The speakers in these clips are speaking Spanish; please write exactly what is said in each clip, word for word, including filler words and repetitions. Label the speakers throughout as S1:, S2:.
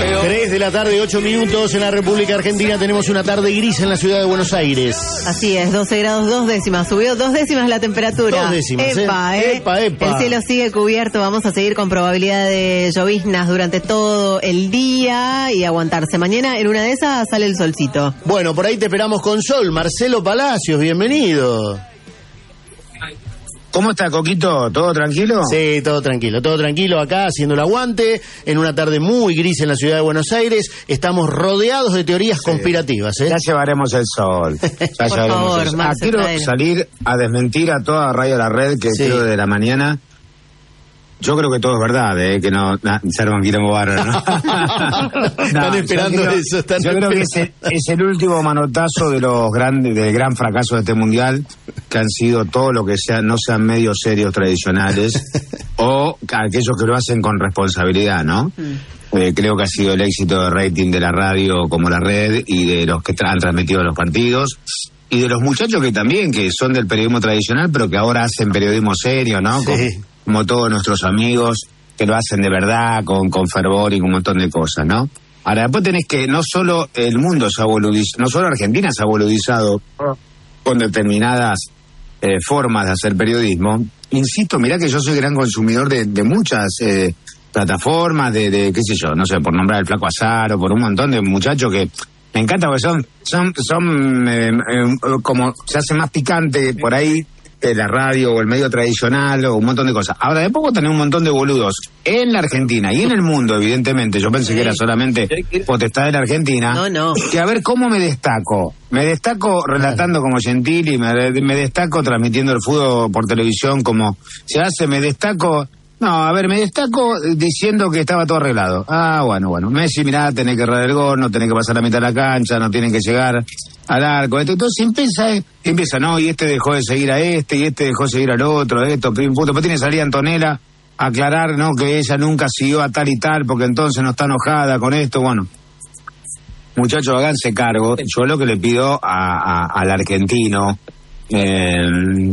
S1: tres de la tarde, ocho minutos en la República Argentina. Tenemos una tarde gris en la ciudad de Buenos Aires.
S2: Así es, doce grados, dos décimas. Subió dos décimas la temperatura.
S1: Dos décimas,
S2: epa,
S1: eh.
S2: eh.
S1: Epa, epa.
S2: El cielo sigue cubierto. Vamos a seguir con probabilidad de lloviznas durante todo el día y aguantarse. Mañana en una de esas sale el solcito.
S1: Bueno, por ahí te esperamos con sol. Marcelo Palacios, bienvenido.
S3: ¿Cómo está, Coquito? ¿Todo tranquilo?
S1: Sí, todo tranquilo, todo tranquilo acá haciendo el aguante, en una tarde muy gris en la ciudad de Buenos Aires. Estamos rodeados de teorías sí. conspirativas, ¿eh?
S3: Ya llevaremos el sol. Ya
S2: Por
S3: llevaremos
S2: favor,
S3: el sol.
S2: Marce,
S3: Ah, quiero
S2: traer.
S3: salir a desmentir a toda Radio La Red, que
S1: sí.
S3: creo de la mañana. Yo creo que todo es verdad, ¿eh? Que no... Nah, ser banquito bárbaro, ¿no?
S1: Están
S3: no,
S1: esperando
S3: yo creo,
S1: eso. Están
S3: yo creo que es el, es el último manotazo de los grandes, del gran fracaso de este mundial, que han sido todo lo que sea, no sean medios serios tradicionales, o aquellos que lo hacen con responsabilidad, ¿no? Mm. Eh, creo que ha sido el éxito de rating de la radio como La Red y de los que tra- han transmitido los partidos. Y de los muchachos que también, que son del periodismo tradicional, pero que ahora hacen periodismo serio, ¿no?
S1: Sí.
S3: Como, como todos nuestros amigos, que lo hacen de verdad, con, con fervor y un montón de cosas, ¿no? Ahora, después tenés que, no solo el mundo se ha boludizado, no solo Argentina se ha boludizado con determinadas eh, formas de hacer periodismo. Insisto, mirá que yo soy gran consumidor de, de muchas eh, plataformas, de, de, qué sé yo, no sé, por nombrar el Flaco Azaro, por un montón de muchachos que me encanta porque son, son, son eh, eh, como se hace más picante por ahí eh, la radio o el medio tradicional o un montón de cosas. Ahora, de poco tenés un montón de boludos en la Argentina y en el mundo, evidentemente. Yo pensé
S2: sí.
S3: que era solamente potestad de la Argentina.
S2: No, no.
S3: Que a ver, ¿cómo me destaco? Me destaco relatando como Gentili, me, me destaco transmitiendo el fútbol por televisión como se hace, me destaco... No, a ver, me destaco diciendo que estaba todo arreglado. Ah, bueno, bueno. Messi, mirá, tenés que errar el gol, no tenés que pasar la mitad de la cancha, no tienen que llegar al arco. Esto. Entonces empieza, empieza, no, y este dejó de seguir a este, y este dejó de seguir al otro, esto, pim, punto. Después tiene que salir Antonella a aclarar, ¿no?, que ella nunca siguió a tal y tal, porque entonces no está enojada con esto, bueno. Muchachos, háganse cargo. Yo lo que le pido a, a, al argentino, eh,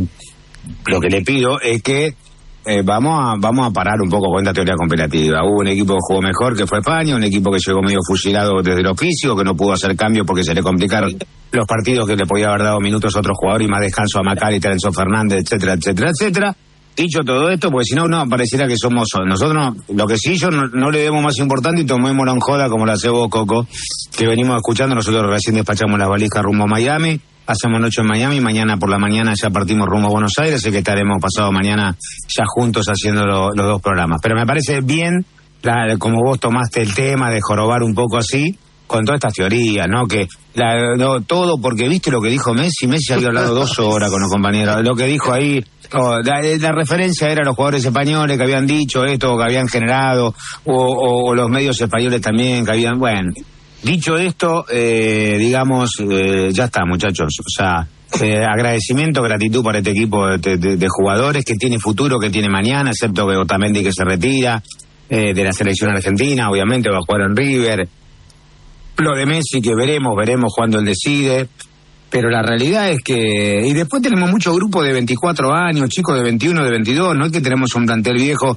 S3: lo que le pido es que Eh, vamos a vamos a parar un poco con esta teoría conspirativa. Hubo un equipo que jugó mejor, que fue España, un equipo que llegó medio fusilado desde lo físico, que no pudo hacer cambios porque se le complicaron los partidos, que le podía haber dado minutos a otro jugador y más descanso a Macalister, Enzo Fernández, etcétera, etcétera, etcétera. Dicho todo esto, porque si no, no, pareciera que somos nosotros, no, lo que sí yo no, no le demos más importante y tomémoslo en joda como lo hace vos, Coco, que venimos escuchando. Nosotros recién despachamos las valijas rumbo a Miami. Hacemos noche en Miami, mañana por la mañana ya partimos rumbo a Buenos Aires, así que estaremos pasado mañana ya juntos haciendo lo, los dos programas. Pero me parece bien, la, como vos tomaste el tema de jorobar un poco así, con todas estas teorías, ¿no? Que la, no, todo, porque viste lo que dijo Messi, Messi había hablado dos horas con los compañeros, lo que dijo ahí, oh, la, la referencia era los jugadores españoles que habían dicho esto, que habían generado, o, o, o los medios españoles también, que habían, bueno... Dicho esto, eh, digamos, eh, ya está, muchachos. O sea, eh, agradecimiento, gratitud para este equipo de, de, de jugadores que tiene futuro, que tiene mañana, excepto que Otamendi que se retira, eh, de la selección argentina, obviamente va a jugar en River. Lo de Messi que veremos, veremos cuando él decide. Pero la realidad es que... Y después tenemos muchos grupos de veinticuatro años, chicos de veintiuno, de veintidós, no es que tenemos un plantel viejo...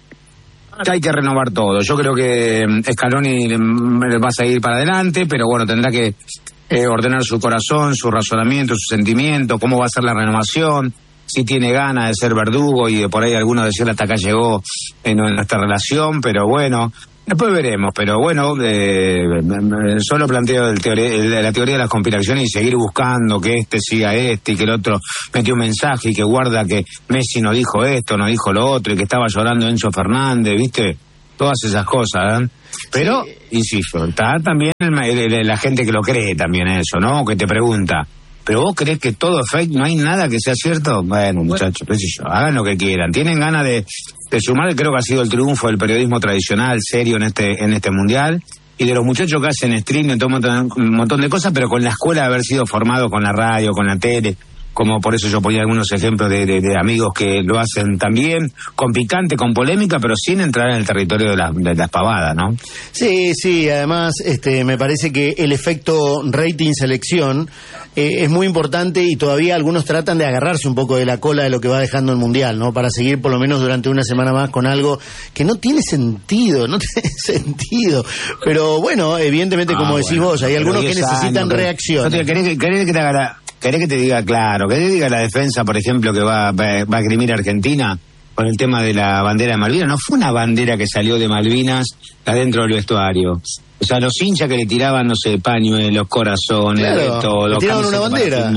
S3: que hay que renovar todo. Yo creo que Scaloni va a seguir para adelante, pero bueno, tendrá que eh, ordenar su corazón, su razonamiento, su sentimiento, cómo va a ser la renovación, si tiene ganas de ser verdugo y de por ahí algunos decir hasta acá llegó en nuestra relación, pero bueno, después veremos. Pero bueno, eh, solo planteo el teoría, la teoría de las conspiraciones y seguir buscando que este siga este y que el otro metió un mensaje y que guarda que Messi no dijo esto, no dijo lo otro y que estaba llorando Enzo Fernández, ¿viste? Todas esas cosas, ¿eh? Pero, sí. Insisto, está también el, el, la gente que lo cree también eso, ¿no? Que te pregunta, ¿pero vos crees que todo es fake? ¿No hay nada que sea cierto? Bueno, muchachos, qué sé yo, hagan lo que quieran. ¿Tienen ganas de, de sumar? Creo que ha sido el triunfo del periodismo tradicional, serio en este en este mundial. Y de los muchachos que hacen streaming, todo un montón, un montón de cosas, pero con la escuela de haber sido formado con la radio, con la tele, como por eso yo ponía algunos ejemplos de, de, de amigos que lo hacen también, con picante, con polémica, pero sin entrar en el territorio de la, de las pavadas, ¿no?
S1: Sí, sí, además este, me parece que el efecto rating selección eh, es muy importante y todavía algunos tratan de agarrarse un poco de la cola de lo que va dejando el Mundial, ¿no? Para seguir por lo menos durante una semana más con algo que no tiene sentido, no tiene sentido. Pero bueno, evidentemente, como ah, decís bueno, vos, hay algunos que necesitan años, reacción.
S3: ¿Querés, querés, querés que te haga la, querés que te diga claro, querés que te diga la defensa, por ejemplo, que va, va, va a agrimir a Argentina con el tema de la bandera de Malvinas? No fue una bandera que salió de Malvinas adentro del vestuario. O sea, los hinchas que le tiraban, no sé, pañuelos, corazones,
S1: claro,
S3: de todo.
S1: Le tiraban una bandera.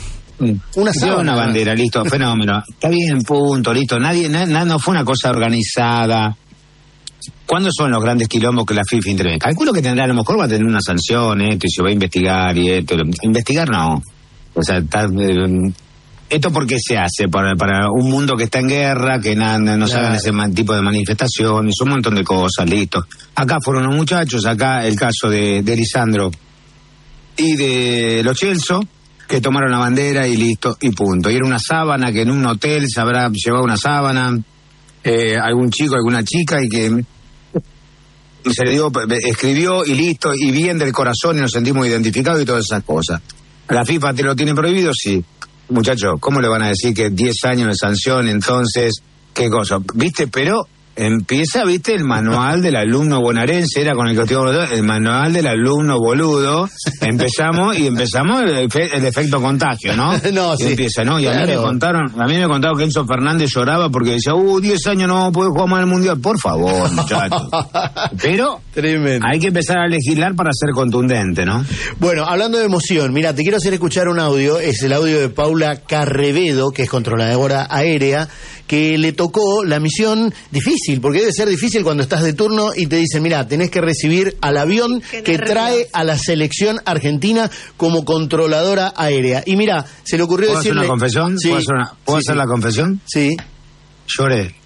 S3: Una sábana. Una bandera, listo, fenómeno. Está bien, punto, listo. Nadie, nada, no fue una cosa organizada. ¿Cuándo son los grandes quilombos que la FIFA interviene? Calculo que tendrá, a lo mejor va a tener una sanción, esto, y se va a investigar, y esto. Investigar no. O sea, está, eh, ¿esto por qué se hace? Para, para un mundo que está en guerra, que nada, no se hagan ese tipo de manifestaciones, un montón de cosas, listo. Acá fueron los muchachos, acá el caso de, de Lisandro y de Lo Celso, que tomaron la bandera y listo, y punto. Y era una sábana que en un hotel se habrá llevado una sábana, eh, algún chico, alguna chica, y que se le dio, escribió y listo, y bien del corazón, y nos sentimos identificados y todas esas cosas. ¿La FIFA te lo tiene prohibido? Sí. Muchachos, ¿cómo le van a decir que diez años de sanción, entonces, qué cosa? ¿Viste? Pero empieza, ¿viste? El manual del alumno bonaerense, era con el que estoy hablando, el manual del alumno boludo. Empezamos y empezamos el, el efecto contagio, ¿no?
S1: No,
S3: y
S1: sí.
S3: empieza, ¿no? Y a
S1: claro.
S3: mí me contaron, a mí me contaron que Enzo Fernández lloraba porque decía, uh, diez años no puedo jugar más al Mundial. Por favor, muchachos. Pero tremendo. Hay que empezar a legislar para ser contundente, ¿no?
S1: Bueno, hablando de emoción, mira, te quiero hacer escuchar un audio, es el audio de Paula Carrevedo, que es controladora aérea, que le tocó la misión difícil, porque debe ser difícil cuando estás de turno y te dicen, mira, tenés que recibir al avión que trae a la selección argentina como controladora aérea. Y mira, se le ocurrió
S3: ¿Puedo
S1: decirle...
S3: hacer una confesión?
S1: Sí.
S3: ¿Puedo hacer, una, ¿puedo
S1: sí,
S3: hacer
S1: sí.
S3: la confesión?
S1: Sí.
S3: Lloré.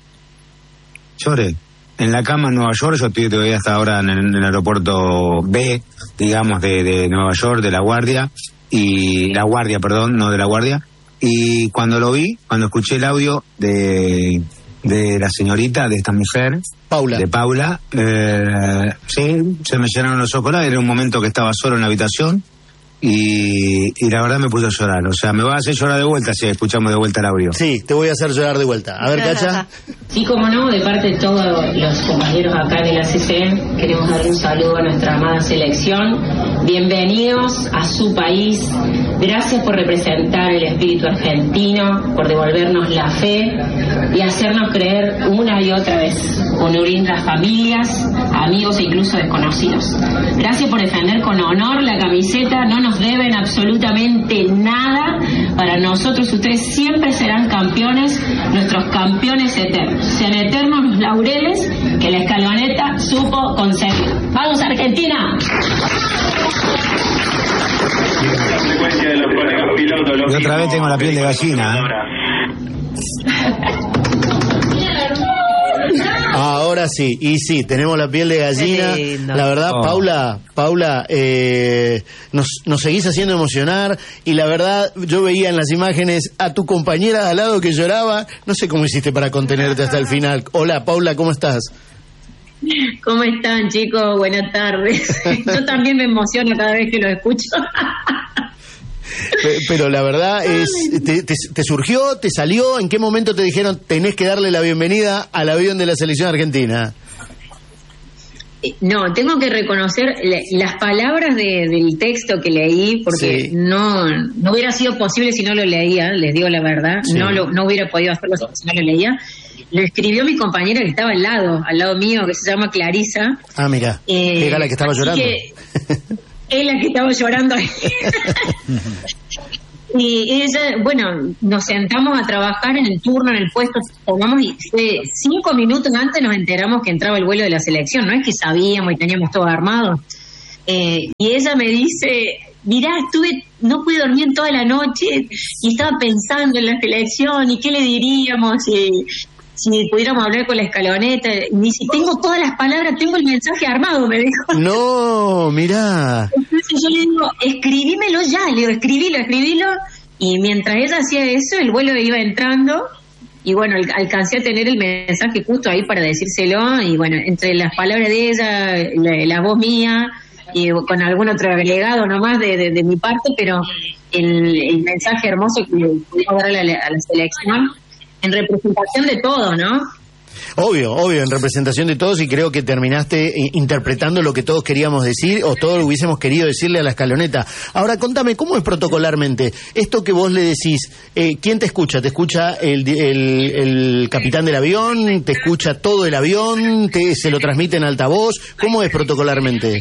S3: Lloré. En la cama en Nueva York, yo estoy todavía hasta ahora en el, en el aeropuerto B, digamos, de, de Nueva York, de La Guardia, y La Guardia, perdón, no de La Guardia, y cuando lo vi, cuando escuché el audio de, de la señorita, de esta mujer,
S1: Paula.
S3: de Paula, eh, sí, se me llenaron los ojos, era un momento que estaba solo en la habitación, y, y la verdad me puse a llorar. O sea, me va a hacer llorar de vuelta si escuchamos de vuelta el audio.
S1: Sí, te voy a hacer llorar de vuelta. A ver, Cacha.
S4: Sí, como no, de parte de todos los compañeros acá de la C C E, queremos dar un saludo a nuestra amada selección. Bienvenidos a su país. Gracias por representar el espíritu argentino, por devolvernos la fe y hacernos creer una y otra vez, unir las familias, amigos e incluso desconocidos. Gracias por defender con honor la camiseta. No nos deben absolutamente nada. Para nosotros ustedes siempre serán campeones, nuestros campeones eternos. Sean eternos los laureles que la escaloneta supo conseguir. ¡Vamos, Argentina!
S3: Y otra vez tengo la piel de gallina, ¿eh?
S1: Ahora sí, y sí, tenemos la piel de gallina. La verdad, oh. Paula, Paula, eh, nos, nos seguís haciendo emocionar. Y la verdad, yo veía en las imágenes a tu compañera de al lado que lloraba. No sé cómo hiciste para contenerte hasta el final. Hola, Paula, ¿cómo estás?
S4: ¿Cómo están, chicos? Buenas tardes. Yo también me emociono cada vez que lo escucho.
S1: Pero la verdad es, te, te, ¿te surgió? ¿Te salió? ¿En qué momento te dijeron tenés que darle la bienvenida al avión de la selección argentina?
S4: No, tengo que reconocer las palabras de, del texto que leí, porque sí. no no hubiera sido posible si no lo leía, les digo la verdad, sí. no lo no hubiera podido hacerlo si no lo leía. Lo escribió mi compañera que estaba al lado, al lado mío, que se llama Clarisa.
S1: Ah, mira, eh, era la que estaba llorando.
S4: Que es la que estaba llorando ahí. Y ella, bueno, nos sentamos a trabajar en el turno, en el puesto, tomamos y eh, cinco minutos antes nos enteramos que entraba el vuelo de la selección, no es que sabíamos y teníamos todo armado. Eh, y ella me dice, mirá, estuve, no pude dormir en toda la noche y estaba pensando en la selección y qué le diríamos y si pudiéramos hablar con la escaloneta. Y me dice, tengo todas las palabras, tengo el mensaje armado, me dijo.
S1: No, mirá.
S4: Entonces yo le digo, escribímelo ya, le digo, escribilo, escribilo. Y mientras ella hacía eso, el vuelo iba entrando y bueno, al- alcancé a tener el mensaje justo ahí para decírselo y bueno, entre las palabras de ella, la, la voz mía y con algún otro agregado nomás de, de, de mi parte, pero el, el mensaje hermoso que pudimos dar a la, a la selección en representación de todo, ¿no?
S1: Obvio, obvio, en representación de todos, y creo que terminaste eh, interpretando lo que todos queríamos decir o todos hubiésemos querido decirle a la escaloneta. Ahora, contame, ¿cómo es protocolarmente? Esto que vos le decís, eh, ¿quién te escucha? ¿Te escucha el, el, el capitán del avión? ¿Te escucha todo el avión? ¿Te, ¿Se lo transmite en altavoz? ¿Cómo es protocolarmente?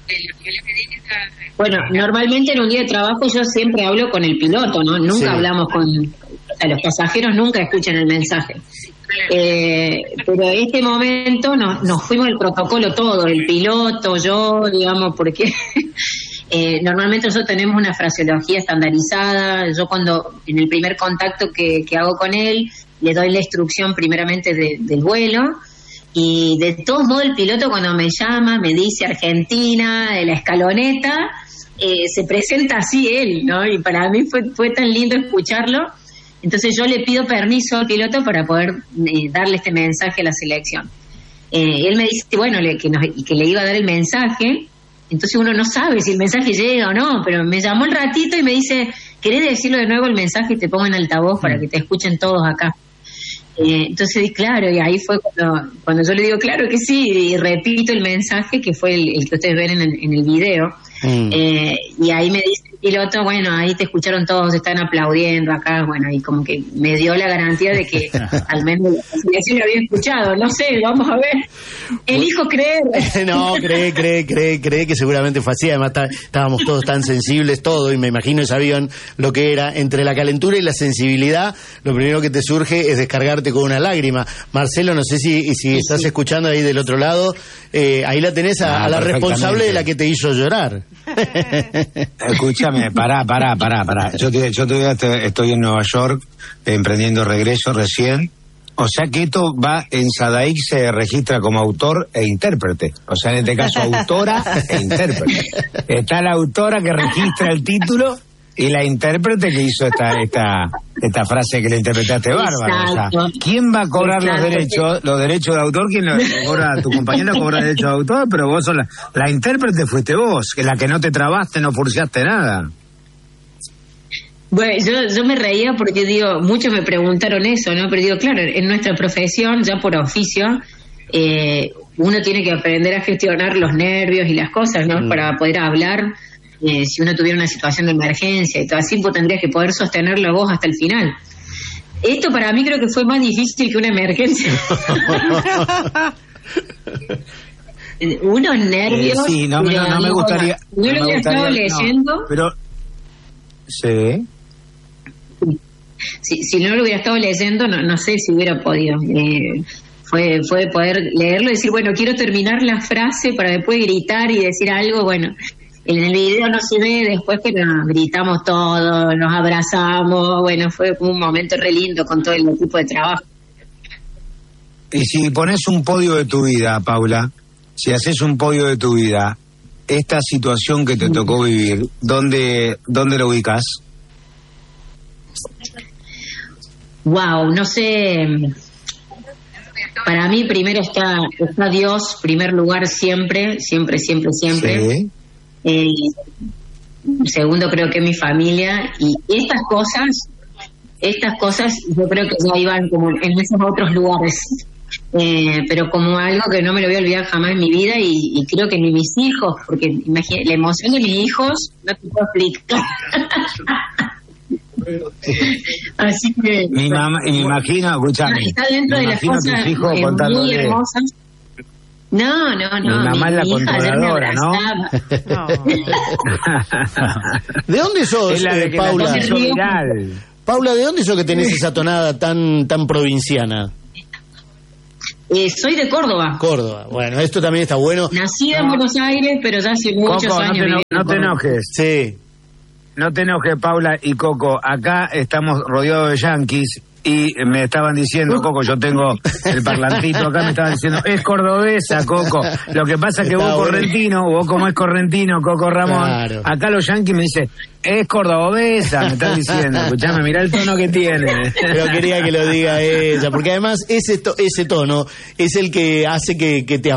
S4: Bueno, normalmente en un día de trabajo yo siempre hablo con el piloto, ¿no? Nunca
S1: Sí.
S4: hablamos con... O sea, los pasajeros nunca escuchan el mensaje. Eh, pero en este momento nos, nos fuimos el protocolo todo, el piloto, yo, digamos, porque eh, normalmente nosotros tenemos una fraseología estandarizada. Yo cuando, en el primer contacto que, que hago con él, le doy la instrucción primeramente de, del vuelo. Y de todos modos el piloto cuando me llama, me dice Argentina, de la escaloneta, eh, se presenta así él, ¿no? Y para mí fue, fue tan lindo escucharlo. Entonces yo le pido permiso al piloto para poder eh, darle este mensaje a la selección. Eh, él me dice, bueno, le, que, nos, que le iba a dar el mensaje, entonces uno no sabe si el mensaje llega o no, pero me llamó un ratito y me dice, ¿querés decirlo de nuevo el mensaje y te pongo en altavoz para que te escuchen todos acá? Eh, entonces, claro, y ahí fue cuando, cuando yo le digo, claro que sí, y repito el mensaje que fue el, el que ustedes ven en el, en el video. Mm. Eh, y ahí me dice el piloto, bueno, ahí te escucharon todos, están aplaudiendo acá, bueno, y como que me dio la garantía de que al menos así lo había escuchado, no sé, vamos a ver, elijo creer.
S1: No, cree, cree, cree, cree que seguramente fue así, además tá, estábamos todos tan sensibles, todo, y me imagino ese avión lo que era, entre la calentura y la sensibilidad, lo primero que te surge es descargarte con una lágrima. Marcelo, no sé si, si sí, estás sí. escuchando ahí del otro lado, eh, ahí la tenés a, ah, a la responsable de la que te hizo llorar.
S3: Escúchame, pará, pará, pará, pará. Yo, te, yo todavía te, estoy en Nueva York, eh, emprendiendo regreso recién. O sea que esto va, en Sadaic se registra como autor e intérprete. O sea, en este caso, autora e intérprete. Está la autora que registra el título y la intérprete que hizo esta esta esta frase que le interpretaste bárbaro. O sea, ¿quién va a cobrar Exacto. los derechos los derechos de autor? ¿Quién lo cobra? Tu compañero cobra derechos de autor, pero vos sos la, la intérprete fuiste vos, que la que no te trabaste, no furciaste nada.
S4: Bueno, yo, yo me reía porque digo, muchos me preguntaron eso, ¿no? Pero digo, claro, en nuestra profesión, ya por oficio, eh, uno tiene que aprender a gestionar los nervios y las cosas, ¿no? Mm. Para poder hablar. Eh, si uno tuviera una situación de emergencia y todo así, pues tendrías que poder sostener la voz hasta el final. Esto para mí creo que fue más difícil que una emergencia. Unos nervios.
S3: Eh, sí, no, no, no me gustaría.
S4: No, no lo hubiera estado leyendo.
S3: No, pero. Sí.
S4: Si, si no lo hubiera estado leyendo, no, no sé si hubiera podido. Eh, fue, fue poder leerlo y decir, bueno, quiero terminar la frase para después gritar y decir algo, bueno. En el video no se ve después, pero nos gritamos todos, nos abrazamos, bueno, fue un momento re lindo con todo el equipo de trabajo.
S3: Y si pones un podio de tu vida, Paula, si haces un podio de tu vida, esta situación que te tocó vivir, ¿dónde, dónde lo ubicas?
S4: Wow, no sé. Para mí primero está, está Dios, primer lugar siempre, siempre, siempre, siempre. Sí. Eh, segundo creo que mi familia, y estas cosas estas cosas yo creo que ya iban como en esos otros lugares, eh, pero como algo que no me lo voy a olvidar jamás en mi vida, y, y creo que ni mis hijos, porque imagínate, la emoción de mis hijos no te puedo explicar. Así que
S3: mi mamá, y me imagino, escuchame,
S4: está dentro de las cosas eh, muy hermosas. No, no, no.
S3: Mi mamá es la controladora, ¿no?
S2: No.
S1: ¿De dónde sos,
S3: es la de
S1: eh, Paula?
S3: La
S1: Paula, ¿de dónde sos que tenés esa tonada tan tan provinciana?
S4: Eh, soy de Córdoba.
S1: Córdoba, bueno, esto también está bueno.
S4: Nacida en Buenos Aires, pero ya hace muchos
S3: Coco,
S4: años.
S3: No te, no te enojes.
S1: Sí.
S3: No te enojes, Paula y Coco. Acá estamos rodeados de yanquis y me estaban diciendo, Coco, yo tengo el parlantito acá, me estaban diciendo, es cordobesa, Coco. Lo que pasa es que vos correntino, vos como es correntino, Coco Ramón, claro. Acá los yanquis me dicen, es cordobesa, me están diciendo. Escuchame, mirá el tono que tiene.
S1: Pero quería que lo diga ella, porque además ese, to- ese tono es el que hace que, que te